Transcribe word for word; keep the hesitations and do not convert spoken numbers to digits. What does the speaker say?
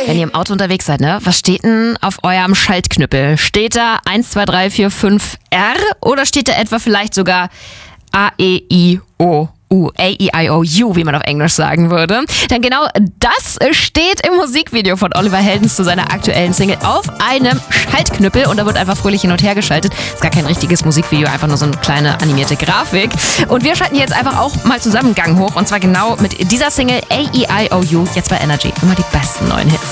Wenn ihr im Auto unterwegs seid, ne? Was steht denn auf eurem Schaltknüppel? Steht da eins, zwei, drei, vier, fünf R oder steht da etwa vielleicht sogar A, E, I, O, U, A, E, I, O, U, wie man auf Englisch sagen würde? Denn genau das steht im Musikvideo von Oliver Heldens zu seiner aktuellen Single auf einem Schaltknüppel und da wird einfach fröhlich hin und her geschaltet. Ist gar kein richtiges Musikvideo, einfach nur so eine kleine animierte Grafik. Und wir schalten jetzt einfach auch mal zusammen Gang hoch und zwar genau mit dieser Single A, E, I, O, U, jetzt bei Energy. Immer die besten neuen Hits.